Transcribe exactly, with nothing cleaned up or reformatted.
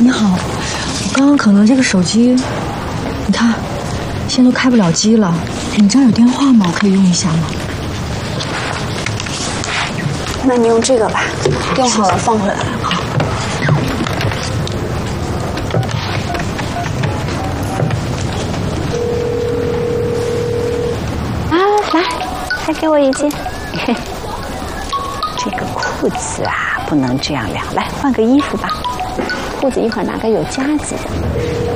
你好，我刚刚可能这个手机，你看，现在都开不了机了。你这儿有电话吗？我可以用一下吗？ 那你用这个吧，用好了放回来。好。啊，来，再给我一件。这个裤子啊，不能这样晾，来换个衣服吧。裤子一会儿拿个有夹子的。